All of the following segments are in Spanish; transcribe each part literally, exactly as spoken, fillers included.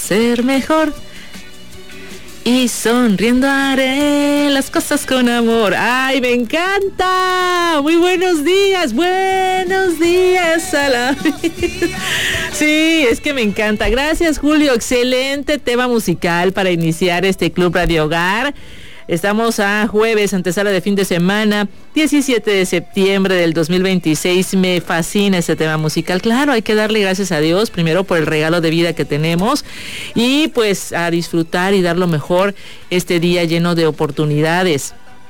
ser mejor. Y sonriendo haré las cosas con amor. ¡Ay, me encanta! Muy buenos días, buenos días a la vida. Sí, es que me encanta. Gracias, Julio. Excelente tema musical para iniciar este Club Radio Hogar. Estamos a jueves, antesala de fin de semana, diecisiete de septiembre del dos mil veintiséis. Me fascina este tema musical. Claro, hay que darle gracias a Dios, primero por el regalo de vida que tenemos y pues a disfrutar y dar lo mejor este día lleno de oportunidades,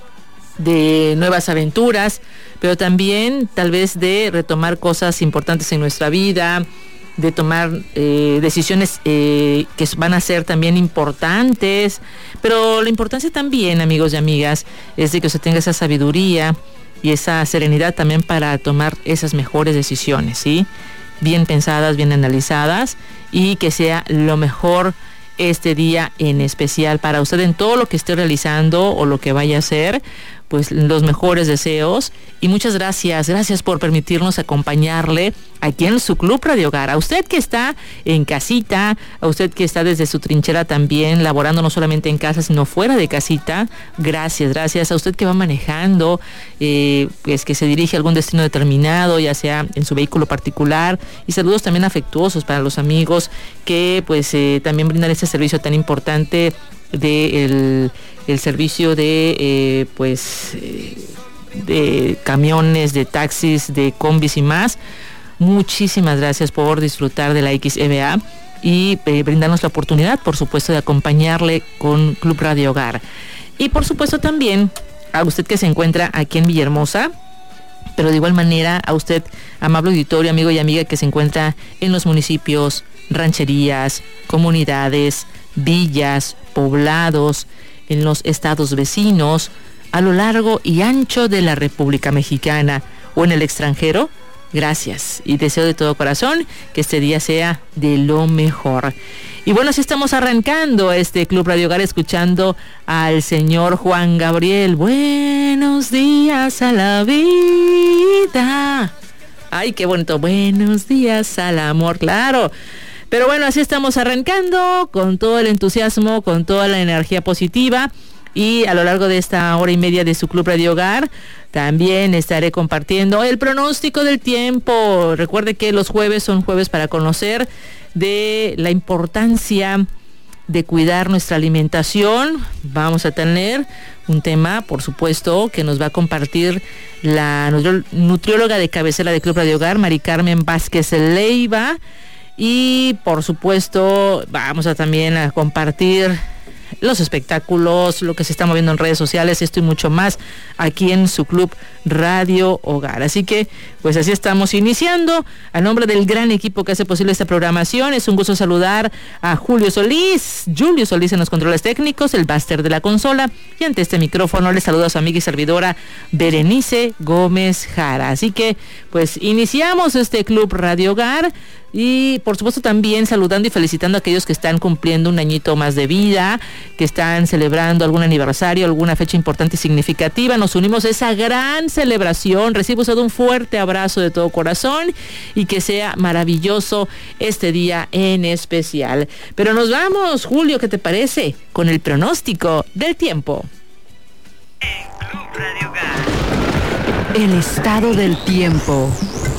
de nuevas aventuras, pero también tal vez de retomar cosas importantes en nuestra vida, de tomar eh, decisiones eh, que van a ser también importantes, pero la importancia también, amigos y amigas, es de que usted tenga esa sabiduría y esa serenidad también para tomar esas mejores decisiones, ¿sí? Bien pensadas, bien analizadas, y que sea lo mejor este día en especial para usted en todo lo que esté realizando o lo que vaya a hacer. Pues los mejores deseos y muchas gracias, gracias por permitirnos acompañarle aquí en su Club Radio Hogar. A usted que está en casita, a usted que está desde su trinchera también, laborando no solamente en casa, sino fuera de casita, gracias, gracias. A usted que va manejando, eh, pues que se dirige a algún destino determinado, ya sea en su vehículo particular, y saludos también afectuosos para los amigos que pues eh, también brindan este servicio tan importante de el, el servicio de eh, pues eh, de camiones, de taxis, de combis y más. Muchísimas gracias por disfrutar de la X E B A y eh, brindarnos la oportunidad, por supuesto, de acompañarle con Club Radio Hogar. Y por supuesto también a usted que se encuentra aquí en Villahermosa, pero de igual manera a usted, amable auditorio, amigo y amiga que se encuentra en los municipios, rancherías, comunidades, villas, poblados, en los estados vecinos, a lo largo y ancho de la República Mexicana o en el extranjero. Gracias y deseo de todo corazón que este día sea de lo mejor. Y bueno, así estamos arrancando este Club Radio Hogar escuchando al señor Juan Gabriel. Buenos días a la vida. Ay, qué bonito. Buenos días al amor, claro. Pero bueno, así estamos arrancando con todo el entusiasmo, con toda la energía positiva. Y a lo largo de esta hora y media de su Club Radio Hogar también estaré compartiendo el pronóstico del tiempo. Recuerde que los jueves son jueves para conocer de la importancia de cuidar nuestra alimentación. Vamos a tener un tema, por supuesto, que nos va a compartir la nutrióloga de cabecera de Club Radio Hogar, Mari Carmen Vázquez Leiva. Y por supuesto vamos a también a compartir los espectáculos, lo que se está moviendo en redes sociales, esto y mucho más aquí en su Club Radio Hogar. Así que pues así estamos iniciando. A nombre del gran equipo que hace posible esta programación, es un gusto saludar a Julio Solís, Julio Solís en los controles técnicos, el máster de la consola, y ante este micrófono les saludo a su amiga y servidora Berenice Gómez Jara. Así que pues iniciamos este Club Radio Hogar. Y por supuesto también saludando y felicitando a aquellos que están cumpliendo un añito más de vida, que están celebrando algún aniversario, alguna fecha importante y significativa. Nos unimos a esa gran celebración. Recibo usted un fuerte abrazo de todo corazón y que sea maravilloso este día en especial. Pero nos vamos, Julio, ¿qué te parece? Con el pronóstico del tiempo. En Club Radio Hogar. El estado del tiempo.